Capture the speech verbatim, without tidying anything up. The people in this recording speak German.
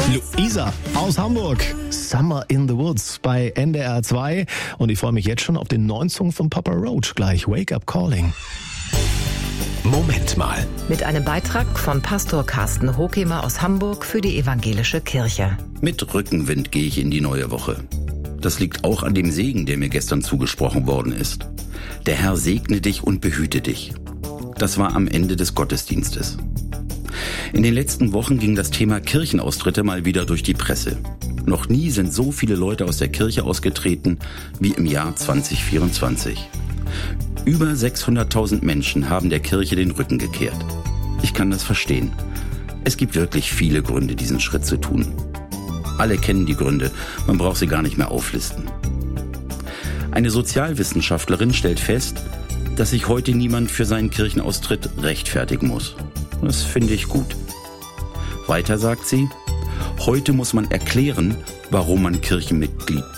Luisa aus Hamburg. Summer in the Woods bei N D R zwei. Und ich freue mich jetzt schon auf den neuen Song von Papa Roach. Gleich Wake Up Calling. Moment mal. Mit einem Beitrag von Pastor Carsten Hokemer aus Hamburg für die Evangelische Kirche. Mit Rückenwind gehe ich in die neue Woche. Das liegt auch an dem Segen, der mir gestern zugesprochen worden ist. Der Herr segne dich und behüte dich. Das war am Ende des Gottesdienstes. In den letzten Wochen ging das Thema Kirchenaustritte mal wieder durch die Presse. Noch nie sind so viele Leute aus der Kirche ausgetreten wie im Jahr zwanzig vierundzwanzig. Über sechshunderttausend Menschen haben der Kirche den Rücken gekehrt. Ich kann das verstehen. Es gibt wirklich viele Gründe, diesen Schritt zu tun. Alle kennen die Gründe, man braucht sie gar nicht mehr auflisten. Eine Sozialwissenschaftlerin stellt fest, dass sich heute niemand für seinen Kirchenaustritt rechtfertigen muss. Das finde ich gut. Weiter sagt sie, heute muss man erklären, warum man Kirchenmitglied